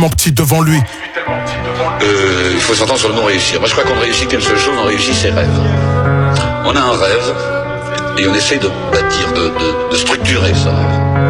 Mon petit devant lui. Il faut s'entendre sur le mot réussir. Moi, je crois qu'on ne réussit qu'une seule chose, on réussit ses rêves. On a un rêve et on essaie de bâtir, de structurer ça.